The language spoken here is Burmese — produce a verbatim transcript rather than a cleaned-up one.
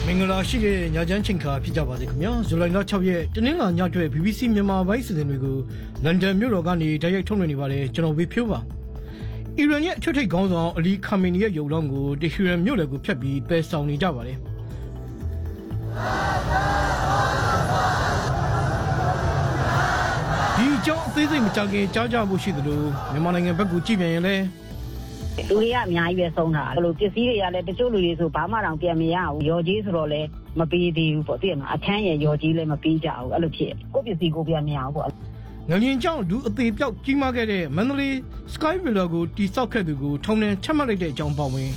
မင်္ဂလာရှိတဲ့ညချမ်းချိန်ခါဖြစ်ကြပါစေခင်ဗျာဇူလိုင်လ၆ရက်တနင်္လာညအတွက် B B C မြန်မာပိုင်းစီစဉ်တွေကိုလန်ဒန်မြို့တော်ကနေတိုက်ရိုက်ထုတ်လွှင့်နေပါတယ်ကျွန်တော်ဝေဖြိုးပါအီရန်ရဲ့အထွတ်ထိပ်ခေါင်းဆောင်အလီခါမီနီရဲ့ရုပ်လောင်းကိုတီဟီရန်မြို့လယ်ကိုဖျက်ပြီးပယ်ဆောင်နေကြပါတယ်ဒီကြောင့်အသေးစိတ်မကြခင်ကြားကြဖို့ရှိသလိုမြန်မာနိုင်ငံဘက်ကကြည့်ပြန်ရင်လည်းလူတွေကအများကြီးပဲဆုံးတာအဲ့လိုပစ္စည်းတွေကလည်းတချို့လူတွေဆိုဘာမှတော့ပြန်မရဘူးရော်ကြီးဆိုတော့လည်းမပေးသေးဘူးပေါ့သိရမလားအခန်းရဲ့ရော်ကြီးလည်းမပေးကြဘူးအဲ့လိုဖြစ်ကိုပစ္စည်းကိုပြန်မရဘူးပေါ့ငလျင်ကြောင့်လူအသေးပြောက်ကြီးမားခဲ့တဲ့မန္တလေး Sky Villa ကိုတိစောက်ခဲ့သူကိုထုံနှံချမှတ်လိုက်တဲ့အကြောင်းပေါ့ဝင်